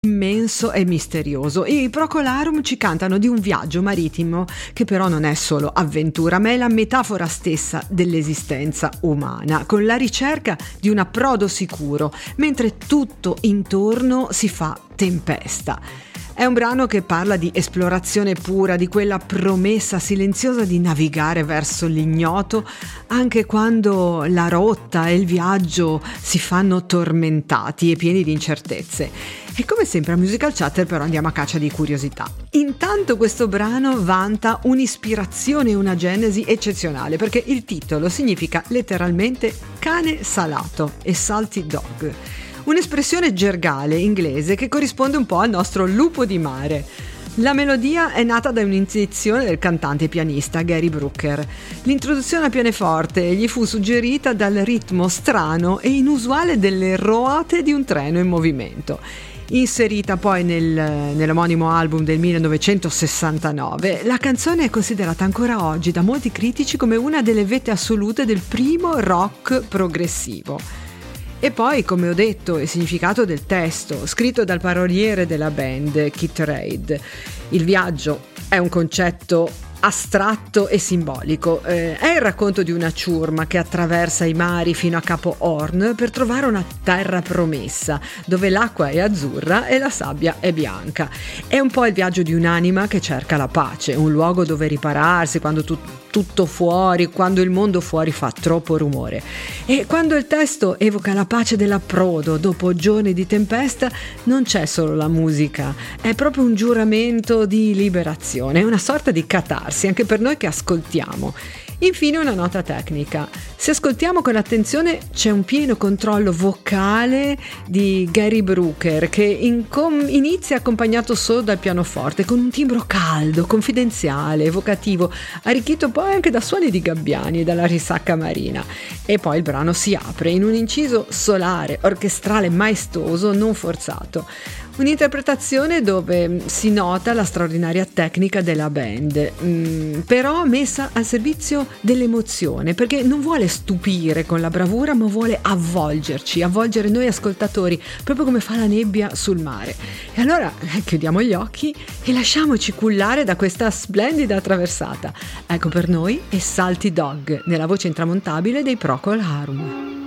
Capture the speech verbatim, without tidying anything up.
immenso e misterioso. I Procolarum ci cantano di un viaggio marittimo che però non è solo avventura, ma è la metafora stessa dell'esistenza umana, con la ricerca di un approdo sicuro, mentre tutto intorno si fa tempesta. È un brano che parla di esplorazione pura, di quella promessa silenziosa di navigare verso l'ignoto anche quando la rotta e il viaggio si fanno tormentati e pieni di incertezze. E come sempre a Musical Chatter però andiamo a caccia di curiosità. Intanto questo brano vanta un'ispirazione e una genesi eccezionale, perché il titolo significa letteralmente cane salato e salty dog. Un'espressione gergale inglese che corrisponde un po' al nostro lupo di mare. La melodia è nata da un'intuizione del cantante e pianista Gary Brooker. L'introduzione al pianoforte gli fu suggerita dal ritmo strano e inusuale delle roate di un treno in movimento. Inserita poi nel, nell'omonimo album del millenovecentosessantanove, la canzone è considerata ancora oggi da molti critici come una delle vette assolute del primo rock progressivo. E poi, come ho detto, il significato del testo, scritto dal paroliere della band, Kit Reid. Il viaggio è un concetto astratto e simbolico. Eh, è il racconto di una ciurma che attraversa i mari fino a Capo Horn per trovare una terra promessa, dove l'acqua è azzurra e la sabbia è bianca. È un po' il viaggio di un'anima che cerca la pace, un luogo dove ripararsi quando tu, tutto fuori, quando il mondo fuori fa troppo rumore. E quando il testo evoca la pace dell'approdo dopo giorni di tempesta, non c'è solo la musica, è proprio un giuramento di liberazione, è una sorta di catarsi anche per noi che ascoltiamo. Infine una nota tecnica. Se ascoltiamo con attenzione c'è un pieno controllo vocale di Gary Brooker che in com- inizia accompagnato solo dal pianoforte con un timbro caldo, confidenziale, evocativo, arricchito poi anche da suoni di gabbiani e dalla risacca marina. E poi il brano si apre in un inciso solare, orchestrale, maestoso, non forzato. Un'interpretazione dove si nota la straordinaria tecnica della band, mm, però messa al servizio dell'emozione, perché non vuole stupire con la bravura, ma vuole avvolgerci, avvolgere noi ascoltatori, proprio come fa la nebbia sul mare. E allora eh, chiudiamo gli occhi e lasciamoci cullare da questa splendida traversata. Ecco per noi è Salty Dog, nella voce intramontabile dei Procol Harum.